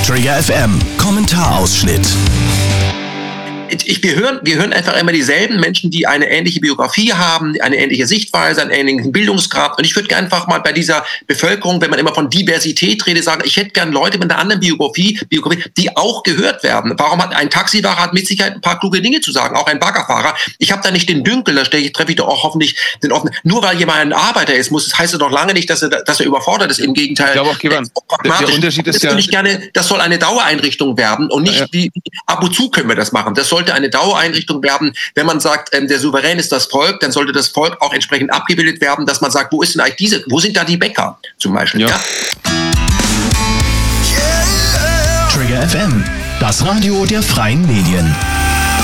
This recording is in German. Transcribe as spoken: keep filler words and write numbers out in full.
Trigger F M, Kommentarausschnitt. Ich, wir, hören, wir hören einfach immer dieselben Menschen, die eine ähnliche Biografie haben, eine ähnliche Sichtweise, einen ähnlichen Bildungsgrad. Und ich würde einfach mal bei dieser Bevölkerung, wenn man immer von Diversität redet, sagen, ich hätte gern Leute mit einer anderen Biografie, Biografie, die auch gehört werden. Warum hat ein Taxifahrer hat mit Sicherheit ein paar kluge Dinge zu sagen, auch ein Baggerfahrer. Ich habe da nicht den Dünkel, da stelle ich, treffe ich doch auch hoffentlich den offenen. Nur weil jemand ein Arbeiter ist, muss, das heißt es doch lange nicht, dass er, dass er überfordert ist. Im Gegenteil. Ich glaube auch, Gewan, der, der Unterschied ist ja... Ich gerne, das soll eine Dauereinrichtung werden und nicht ja, ja. wie ab und zu können wir das machen. Das sollte eine Dauereinrichtung werden. Wenn man sagt, ähm, der Souverän ist das Volk, dann sollte das Volk auch entsprechend abgebildet werden, dass man sagt, wo ist denn eigentlich diese, wo sind da die Bäcker zum Beispiel? Ja. Ja? Trigger F M, das Radio der freien Medien.